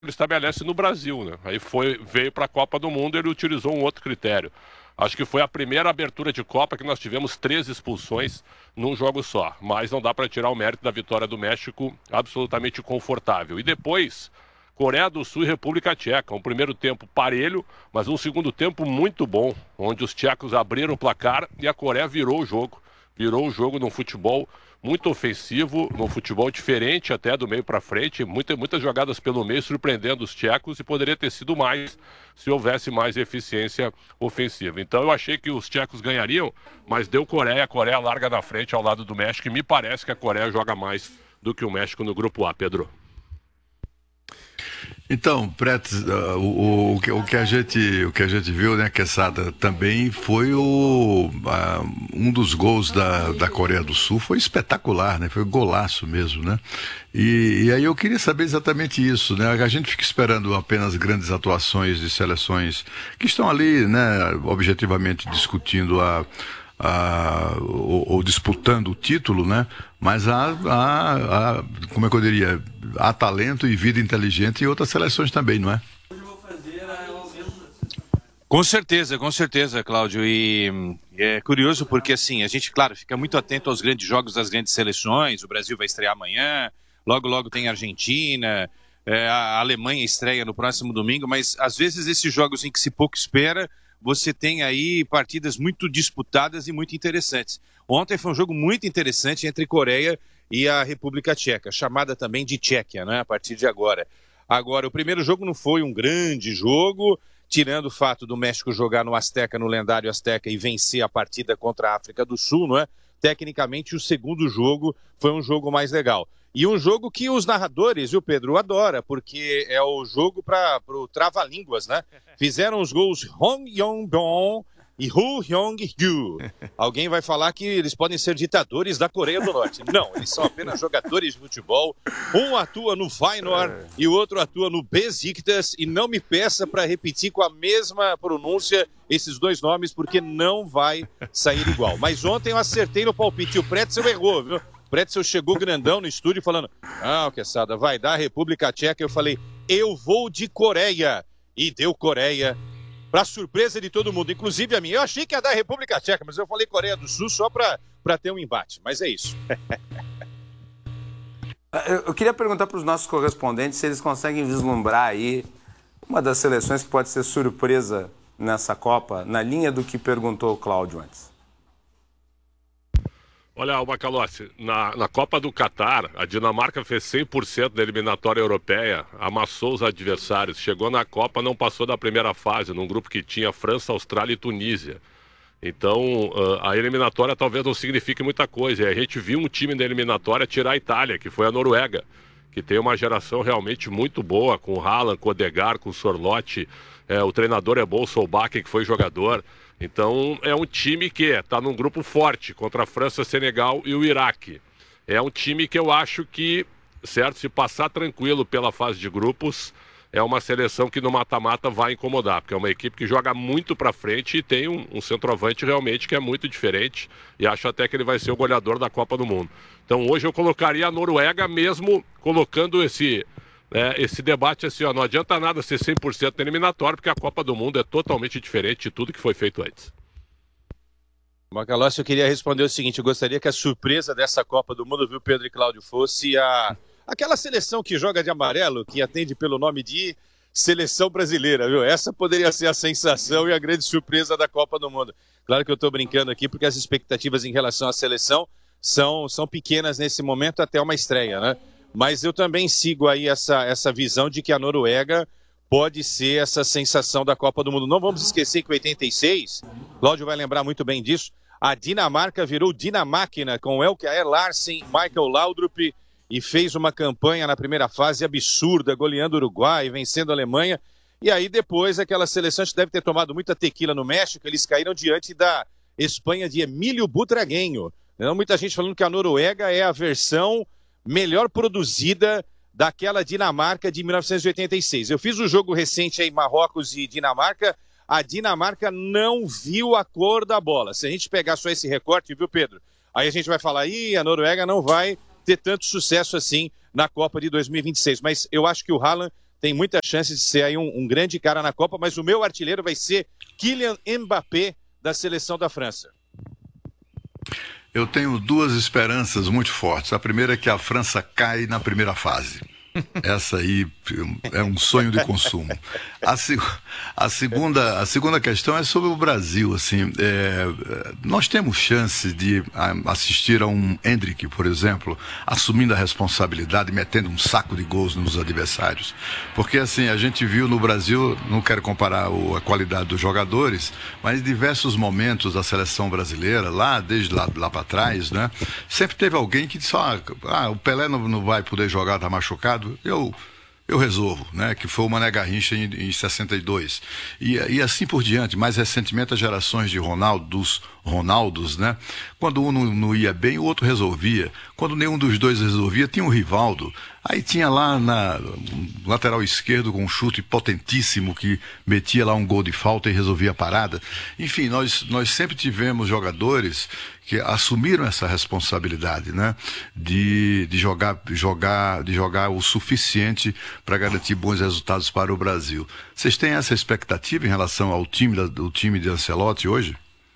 estabelece no Brasil, né? Aí veio para a Copa do Mundo e ele utilizou um outro critério. Acho que foi a primeira abertura de Copa que nós tivemos 3 expulsões num jogo só. Mas não dá para tirar o mérito da vitória do México, absolutamente confortável. E depois, Coreia do Sul e República Tcheca. Um primeiro tempo parelho, mas um segundo tempo muito bom, onde os tchecos abriram o placar e a Coreia virou o jogo. Virou o jogo num futebol muito ofensivo, num futebol diferente até do meio para frente, muitas jogadas pelo meio surpreendendo os tchecos e poderia ter sido mais se houvesse mais eficiência ofensiva. Então eu achei que os tchecos ganhariam, mas deu Coreia, a Coreia larga na frente ao lado do México e me parece que a Coreia joga mais do que o México no grupo A, Pedro. Então, Preto, o que a gente viu, né, Quesada, também foi um dos gols da Coreia do Sul, foi espetacular, né, foi golaço mesmo, né, e aí eu queria saber exatamente isso, né, a gente fica esperando apenas grandes atuações de seleções que estão ali, né, objetivamente discutindo ou disputando o título, né? Mas como é que eu diria? Há talento e vida inteligente em outras seleções também, não é? Com certeza, Cláudio. E é curioso porque, assim, a gente, claro, fica muito atento aos grandes jogos das grandes seleções. O Brasil vai estrear amanhã, logo tem a Argentina, a Alemanha estreia no próximo domingo, mas às vezes esses jogos em que se pouco espera, você tem aí partidas muito disputadas e muito interessantes. Ontem foi um jogo muito interessante entre Coreia e a República Tcheca, chamada também de Tchequia, né, a partir de agora. Agora, o primeiro jogo não foi um grande jogo, tirando o fato do México jogar no Azteca, no lendário Azteca, e vencer a partida contra a África do Sul, não é? Tecnicamente, o segundo jogo foi um jogo mais legal. E um jogo que os narradores, viu, Pedro, adora, porque é o jogo para o trava-línguas, né? Fizeram os gols Hong Yong-bong e Hu Hyung-yu. Alguém vai falar que eles podem ser ditadores da Coreia do Norte. Não, eles são apenas jogadores de futebol. Um atua no Feyenoord e o outro atua no Besiktas. E não me peça para repetir com a mesma pronúncia esses dois nomes, porque não vai sair igual. Mas ontem eu acertei no palpite. O Pretzel errou, viu? O Pretzel chegou grandão no estúdio falando: "Ah, Quesada, vai dar a República Tcheca." Eu falei: "Eu vou de Coreia." E deu Coreia, para surpresa de todo mundo, inclusive a mim. Eu achei que ia dar a República Tcheca, mas eu falei Coreia do Sul só para ter um embate. Mas é isso. Eu queria perguntar para os nossos correspondentes se eles conseguem vislumbrar aí uma das seleções que pode ser surpresa nessa Copa, na linha do que perguntou o Cláudio antes. Olha, Macalossi, na Copa do Catar, a Dinamarca fez 100% da eliminatória europeia, amassou os adversários, chegou na Copa, não passou da primeira fase, num grupo que tinha França, Austrália e Tunísia. Então, a eliminatória talvez não signifique muita coisa. E a gente viu um time da eliminatória tirar a Itália, que foi a Noruega, que tem uma geração realmente muito boa, com o Haaland, com o Odegaard, com o Sorloth, o treinador é bom, o Solbakken, que foi jogador. Então, é um time que está num grupo forte contra a França, Senegal e o Iraque. É um time que eu acho que, certo, se passar tranquilo pela fase de grupos, é uma seleção que no mata-mata vai incomodar, porque é uma equipe que joga muito para frente e tem um centroavante realmente que é muito diferente, e acho até que ele vai ser o goleador da Copa do Mundo. Então, hoje eu colocaria a Noruega, mesmo colocando esse debate assim, ó, não adianta nada ser 100% eliminatório, porque a Copa do Mundo é totalmente diferente de tudo que foi feito antes. Macalossi, eu queria responder o seguinte: eu gostaria que a surpresa dessa Copa do Mundo, viu, Pedro e Cláudio, fosse aquela seleção que joga de amarelo, que atende pelo nome de seleção brasileira, viu? Essa poderia ser a sensação e a grande surpresa da Copa do Mundo. Claro que eu estou brincando aqui, porque as expectativas em relação à seleção são pequenas nesse momento, até uma estreia, né? Mas eu também sigo aí essa visão de que a Noruega pode ser essa sensação da Copa do Mundo. Não vamos esquecer que em 86, Cláudio vai lembrar muito bem disso, a Dinamarca virou Dinamáquina com Elke Larsen, Michael Laudrup, e fez uma campanha na primeira fase absurda, goleando o Uruguai, vencendo a Alemanha. E aí depois aquela seleção deve ter tomado muita tequila no México, eles caíram diante da Espanha de Emílio Butragueño. Muita gente falando que a Noruega é a versão melhor produzida daquela Dinamarca de 1986. Eu fiz um jogo recente aí, Marrocos e Dinamarca. A Dinamarca não viu a cor da bola. Se a gente pegar só esse recorte, viu, Pedro? Aí a gente vai falar, a Noruega não vai ter tanto sucesso assim na Copa de 2026. Mas eu acho que o Haaland tem muita chance de ser aí um grande cara na Copa, mas o meu artilheiro vai ser Kylian Mbappé, da seleção da França. Eu tenho duas esperanças muito fortes. A primeira é que a França cai na primeira fase. Essa aí é um sonho de consumo. A segunda questão é sobre o Brasil. Assim, nós temos chance de assistir a um Endrick, por exemplo, assumindo a responsabilidade, metendo um saco de gols nos adversários. Porque assim, a gente viu no Brasil, não quero comparar a qualidade dos jogadores, mas em diversos momentos da seleção brasileira, desde lá para trás, né, sempre teve alguém que disse, o Pelé não vai poder jogar, tá machucado. Eu resolvo, né? Que foi o Mané Garrincha em 62. E assim por diante. Mais recentemente, as gerações de Ronaldos, né? Quando um não ia bem, o outro resolvia. Quando nenhum dos dois resolvia, tinha o Rivaldo. Aí tinha lá na lateral esquerdo com um chute potentíssimo que metia lá um gol de falta e resolvia a parada. Enfim, nós sempre tivemos jogadores que assumiram essa responsabilidade, né? De jogar o suficiente para garantir bons resultados para o Brasil. Vocês têm essa expectativa em relação ao time de Ancelotti hoje?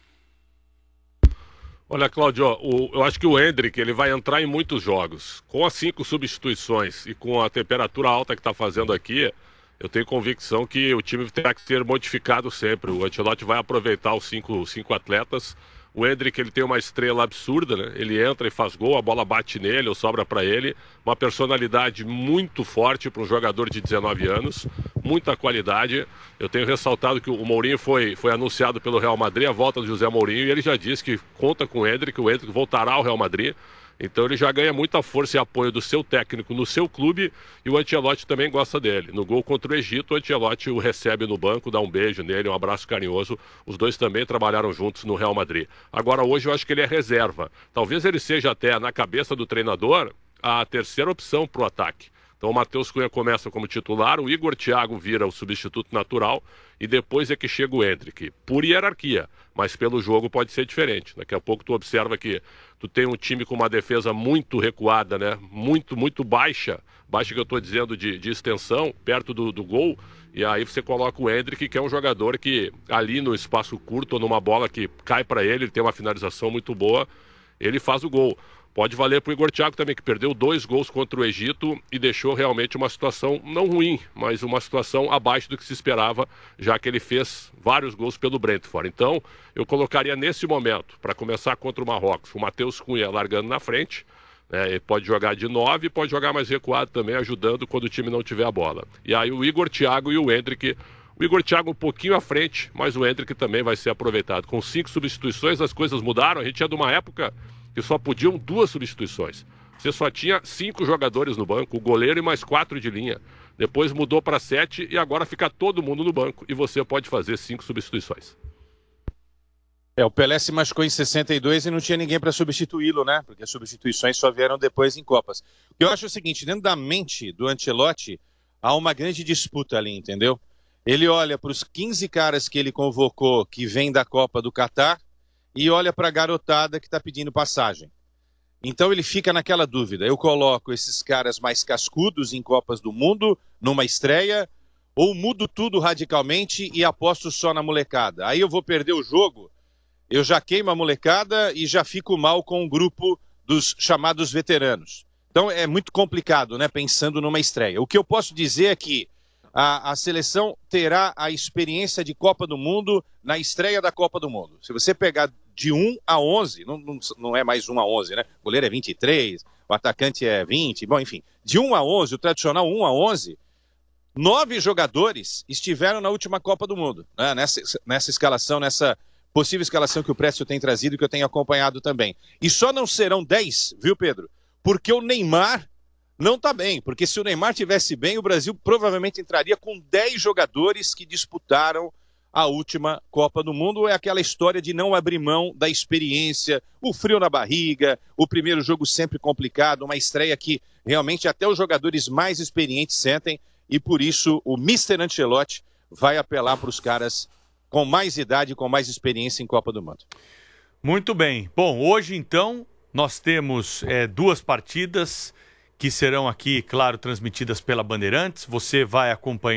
Olha, Cláudio, eu acho que o Endrick ele vai entrar em muitos jogos. Com as 5 substituições e com a temperatura alta que está fazendo aqui, eu tenho convicção que o time terá que ser modificado sempre. O Ancelotti vai aproveitar os cinco atletas. O Endrick, ele tem uma estrela absurda, né? Ele entra e faz gol, a bola bate nele ou sobra para ele. Uma personalidade muito forte para um jogador de 19 anos, muita qualidade. Eu tenho ressaltado que o Mourinho foi anunciado pelo Real Madrid, a volta do José Mourinho, e ele já disse que conta com o Endrick voltará ao Real Madrid. Então ele já ganha muita força e apoio do seu técnico no seu clube, e o Ancelotti também gosta dele. No gol contra o Egito, o Ancelotti o recebe no banco, dá um beijo nele, um abraço carinhoso. Os dois também trabalharam juntos no Real Madrid. Agora hoje eu acho que ele é reserva. Talvez ele seja até, na cabeça do treinador, a terceira opção para o ataque. Então o Matheus Cunha começa como titular, o Igor Thiago vira o substituto natural e depois é que chega o Endrick. Por hierarquia, mas pelo jogo pode ser diferente. Daqui a pouco tu observa que tu tem um time com uma defesa muito recuada, né? Muito baixa que eu estou dizendo de extensão, perto do gol, e aí você coloca o Endrick, que é um jogador que ali no espaço curto, ou numa bola que cai para ele tem uma finalização muito boa, ele faz o gol. Pode valer para o Igor Thiago também, que perdeu 2 gols contra o Egito e deixou realmente uma situação não ruim, mas uma situação abaixo do que se esperava, já que ele fez vários gols pelo Brentford. Então, eu colocaria nesse momento, para começar contra o Marrocos, o Matheus Cunha largando na frente, né? Ele pode jogar de 9, pode jogar mais recuado também, ajudando quando o time não tiver a bola. E aí o Igor Thiago e o Endrick. O Igor Thiago um pouquinho à frente, mas o Endrick também vai ser aproveitado. Com 5 substituições, as coisas mudaram. A gente é de uma época que só podiam 2 substituições. Você só tinha 5 jogadores no banco, o goleiro e mais 4 de linha. Depois mudou para 7 e agora fica todo mundo no banco e você pode fazer 5 substituições. O Pelé se machucou em 62 e não tinha ninguém para substituí-lo, né? Porque as substituições só vieram depois em Copas. O que eu acho é o seguinte, dentro da mente do Ancelotti, há uma grande disputa ali, entendeu? Ele olha para os 15 caras que ele convocou que vêm da Copa do Catar e olha para a garotada que está pedindo passagem. Então ele fica naquela dúvida, eu coloco esses caras mais cascudos em Copas do Mundo, numa estreia, ou mudo tudo radicalmente e aposto só na molecada? Aí eu vou perder o jogo, eu já queimo a molecada e já fico mal com o grupo dos chamados veteranos. Então é muito complicado, né, pensando numa estreia. O que eu posso dizer é que a seleção terá a experiência de Copa do Mundo na estreia da Copa do Mundo. Se você pegar de 1 a 11, não é mais 1 a 11, né? O goleiro é 23, o atacante é 20, bom, enfim. De 1 a 11, o tradicional 1 a 11, 9 jogadores estiveram na última Copa do Mundo, né? Nessa escalação, nessa possível escalação que o Précio tem trazido e que eu tenho acompanhado também. E só não serão 10, viu, Pedro? Porque o Neymar não está bem, porque se o Neymar tivesse bem, o Brasil provavelmente entraria com 10 jogadores que disputaram a última Copa do Mundo. É aquela história de não abrir mão da experiência, o frio na barriga, o primeiro jogo sempre complicado, uma estreia que realmente até os jogadores mais experientes sentem, e por isso o Mr. Ancelotti vai apelar para os caras com mais idade, com mais experiência em Copa do Mundo. Muito bem. Bom, hoje então nós temos 2 partidas que serão aqui, claro, transmitidas pela Bandeirantes. Você vai acompanhar